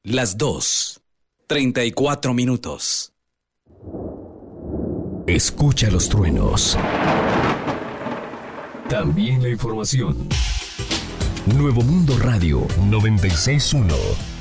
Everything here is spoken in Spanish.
Las 2:34. Escucha los truenos. También la información. Nuevo Mundo Radio 96.1.